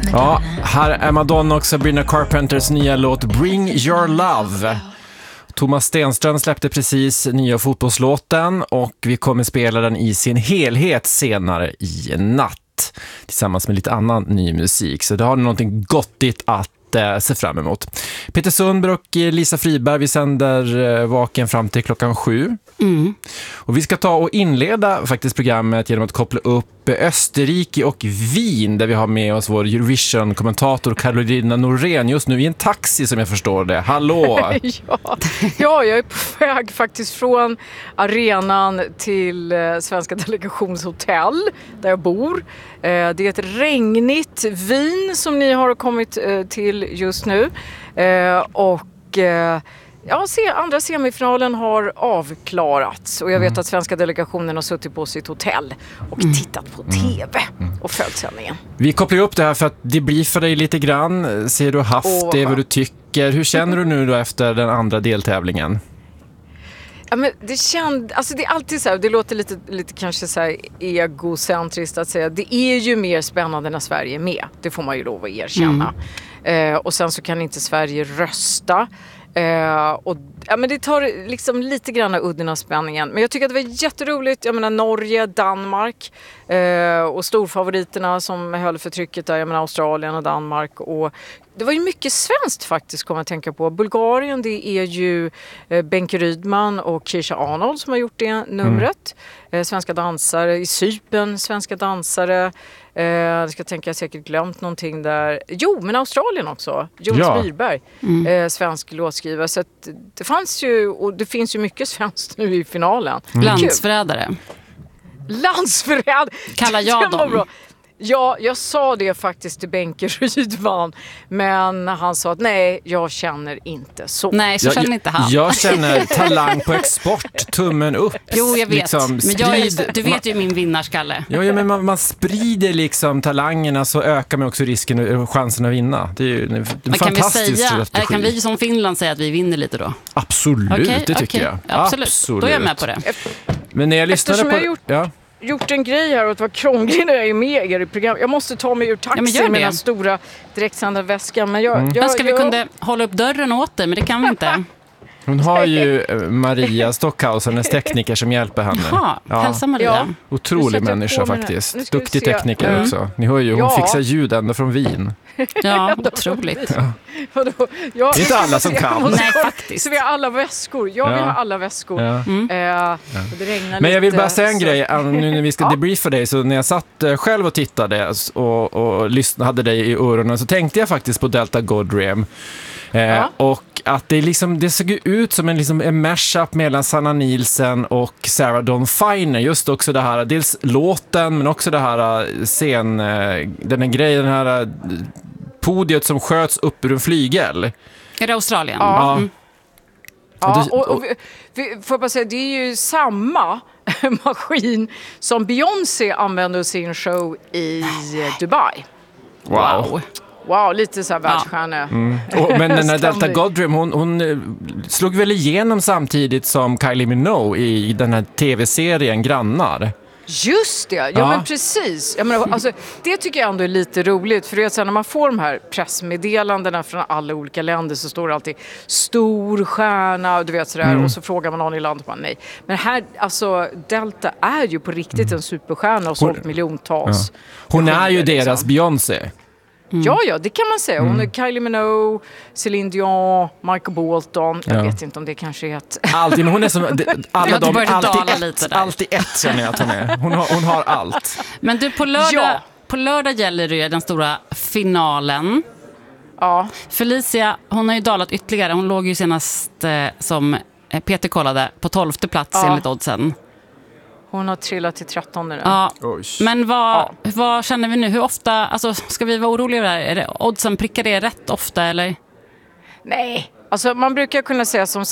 Ja, här är Madonna och Sabrina Carpenters nya låt Bring Your Love. Thomas Stenström släppte precis nya fotbollslåten och vi kommer spela den i sin helhet senare i natt tillsammans med lite annan ny musik. Så det har någonting gottigt att se fram emot. Peter Sundberg och Lisa Friberg, vi sänder vaken fram till 7:00. Och vi ska ta och inleda faktiskt programmet genom att koppla upp Österrike och Wien, där vi har med oss vår Eurovision-kommentator Carolina Norén just nu i en taxi, som jag förstår det. Hallå! Ja, jag är på väg faktiskt från arenan till Svenska delegationshotell där jag bor. Det är ett regnigt Wien som ni har kommit till just nu. Andra semifinalen har avklarats och jag vet att svenska delegationen har suttit på sitt hotell och tittat på tv och följt sändningen. Vi kopplar upp det här för att det blir för dig lite grann. Ser du haft det, vad du tycker? Hur känner du nu då efter den andra deltävlingen? Ja, men det är alltid så här, det låter lite kanske så här egocentriskt att säga. Det är ju mer spännande när Sverige är med. Det får man ju lov att erkänna. Och sen så kan inte Sverige rösta. Men det tar liksom lite grann av udden av spänningen. Men jag tycker att det var jätteroligt. Jag menar Norge, Danmark och storfavoriterna som höll för trycket där. Jag menar Australien och Danmark. Och det var ju mycket svenskt faktiskt, kommer jag tänka på. Bulgarien, det är ju Benke Rydman och Keisha Arnold som har gjort det numret. Svenska dansare i Cypern, svenska dansare. Jag ska tänka, jag säkert glömt någonting där. Jo, men Australien också. Jonas Byrberg, svensk låtskrivare. Så att det fanns ju, och det finns ju mycket svenskt nu i finalen. Landsförrädare. Landsförrädare. Kallar jag dem. Bra. Ja, jag sa det faktiskt till Benke Rydman, men han sa att nej, jag känner inte så. Nej, så känner inte han. Jag känner talang på export, tummen upp. Jo, jag vet. Liksom, du vet ju min vinnarskalle. Ja, men man sprider liksom talangerna, så ökar man också risken och chansen att vinna. Det är ju en fantastisk strategi. Kan vi som Finland säga att vi vinner lite då? Absolut, det tycker jag. Absolut. Då är jag med på det. Men när jag lyssnade på... gjort en grej här och att vara krånglig när jag är med er i program. Jag måste ta mig ur taxin med den stora direktsända väskan. Men vi kunde hålla upp dörren åt dig, men det kan vi inte. Hon har ju Maria Stockhausen, en tekniker som hjälper henne. Hälsa Maria. Ja. Otrolig människa faktiskt. Duktig tekniker också. Ni hör ju, hon fixar ljud ända från Wien. Ja, otroligt. Det är inte alla som kan. Nej, faktiskt. Så vi har alla väskor. Vi har alla väskor. Det regnar men jag vill bara säga en grej. Nu när vi ska debriefa dig, så när jag satt själv och tittade och hade dig i öronen, så tänkte jag faktiskt på Delta Goddrem. Och att det såg ut som en mashup mellan Sanna Nielsen och Sarah Dawn Finer. Just också det här, dels låten, men också det här den här podiet som sköts upp ur en flygel. Är det Australien? Ja. Och får jag bara säga, det är ju samma maskin som Beyoncé använde i sin show i Dubai. Wow, lite så här världsstjärna. Men den här Delta Goddrem, hon slog väl igenom samtidigt som Kylie Minogue i den här tv-serien Grannar. Just det, men precis. Jag menar, alltså, det tycker jag ändå är lite roligt. För det är så här, när man får de här pressmeddelandena från alla olika länder, så står det alltid stor stjärna och du vet sådär. Och så frågar man någon i landet, nej. Men här, alltså Delta är ju på riktigt en superstjärna och sålt miljontals. Hon är ju deras Beyoncé. Ja, det kan man säga. Hon är Kylie Minogue, Celine Dion, Michael Bolton. Jag vet inte om det kanske är ett... Alltid, men hon är som alla de, alltid ett känner jag att hon är. Hon har allt. Men du, på lördag gäller det den stora finalen. Ja. Felicia, hon har ju dalat ytterligare. Hon låg ju senast, som Peter kollade, på 12:e plats enligt oddsen. Hon har trillat till 13 nu. Ja. Men vad känner vi nu? Hur ofta, alltså, ska vi vara oroliga där? Är det oddsen prickar det rätt ofta eller? Nej, alltså man brukar kunna säga som så här att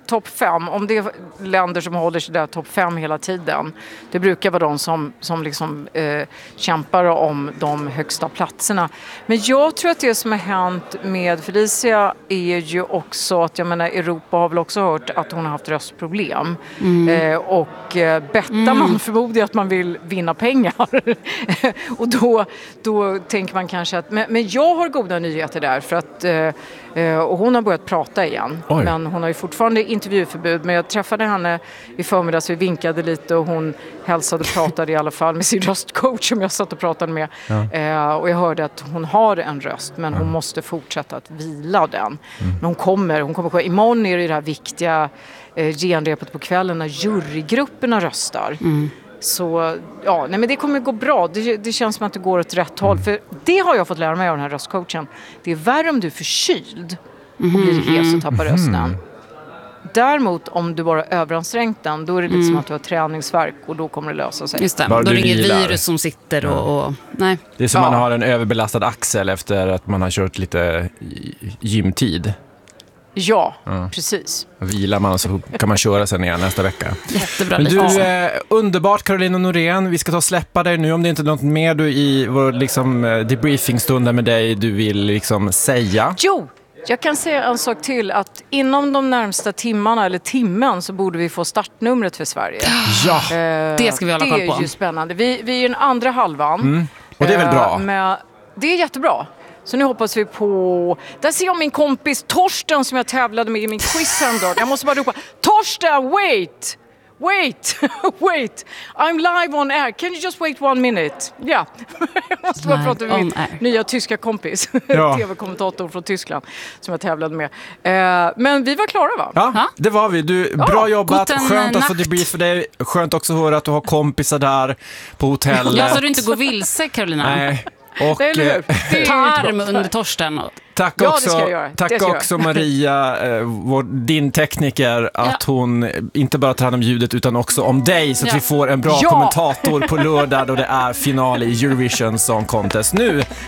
topp 5, om det är länder som håller sig där topp 5 hela tiden, det brukar vara de som liksom, kämpar om de högsta platserna. Men jag tror att det som har hänt med Felicia är ju också att, jag menar, Europa har väl också hört att hon har haft röstproblem. Och bettar man förmodar att man vill vinna pengar. Och då tänker man kanske att, men jag har goda nyheter där, för att och hon har börjat prata igen. Oj. Men hon har ju fortfarande intervjuförbud. Men jag träffade henne i förmiddags, vi vinkade lite och hon hälsade och pratade i alla fall med sin röstcoach som jag satt och pratade med. Och jag hörde att hon har en röst, men hon måste fortsätta att vila den. Men hon kommer imorgon är det här viktiga genrepet på kvällen när jurygrupperna röstar. Så ja, nej, men det kommer gå bra. Det känns som att det går åt rätt håll. För det har jag fått lära mig av den här röstcoachen. Det är värre om du är förkyld och blir hes och tappar rösten. Däremot om du bara överansträngt den, då är det lite som att du har träningsvärk och då kommer det lösa sig. Just det, Bara då är det du inget vilar. virus som sitter och nej. Det är som man har en överbelastad axel efter att man har kört lite gymtid. Ja, precis. Vilar man så kan man köra sen igen nästa vecka. Jättebra. Men du, lite. underbart Carolina Norén. Vi ska ta och släppa dig nu om det inte är något mer du i vår liksom, debriefingstund med dig du vill liksom säga. Jo, jag kan säga en sak till, att inom de närmsta timmarna eller timmen så borde vi få startnumret för Sverige. Ja, Det ska vi hålla koll Det på. är ju spännande. Vi är i den andra halvan. och det är väl bra? Det är jättebra. Så nu hoppas vi på... Där ser jag min kompis Torsten som jag tävlade med i min quiz en dag. Jag måste bara ropa, Torsten, wait! Wait! I'm live on air. Can you just wait 1 minute? Ja. Jag måste bara prata med min nya tyska kompis. Ja. TV-kommentator från Tyskland som jag tävlade med. Men vi var klara, va? Ja, det var vi. Du, bra jobbat. guten Skönt att få Nacht. debrief för dig. Skönt också att höra att du har kompisar där på hotellet. Ja, så du inte går vilse, Carolina. Nej. Och Eller hur? Det är Ta ju arm bra. under Torsten. tack Ja, också, det ska jag göra. tack Det ska jag också Maria, din tekniker, att hon inte bara tar hand om ljudet utan också om dig, så att vi får en bra kommentator på lördag då det är final i Eurovision Song Contest. Nu